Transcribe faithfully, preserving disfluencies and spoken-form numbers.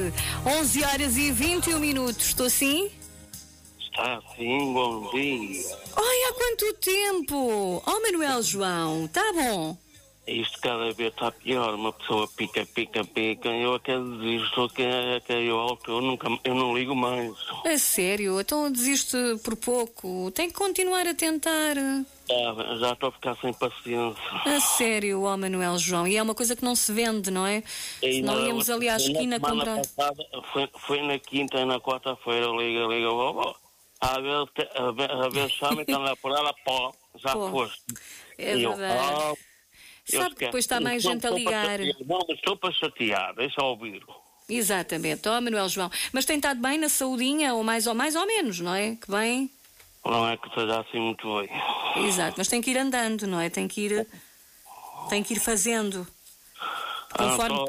onze horas e vinte e um minutos. Estou sim? Está sim, bom dia. Ai, há quanto tempo? Oh, Manuel João, tá bom? Isto cada vez está pior. Uma pessoa pica, pica, pica. Eu até desisto, que que eu alto, eu nunca, eu não ligo mais. A sério? Então desiste por pouco. Tem que continuar a tentar. Já, já estou a ficar sem paciência. A sério, ó Manuel João. E é uma coisa que não se vende, não é? E Se não na- íamos ali à esquina na semana comprar. passada, foi, foi na quinta e na quarta-feira, liga, liga, vovó. A ver, te- a ver, a ver se sabe que anda por ela, pó, já Pô, foste. é E eu, verdade. ah, eu Sabe que depois está mais estou- gente a estou para ligar. chatear. Não, mas estou para chatear, deixa eu ouvir. Exatamente, ó Manuel João. Mas tem estado bem na saudinha, ou mais ou mais ou menos, não é? Que bem. Não é que seja assim muito bem. Exato, mas tem que ir andando, não é? Tem que ir, tem que ir fazendo. Ah, Conforme tô-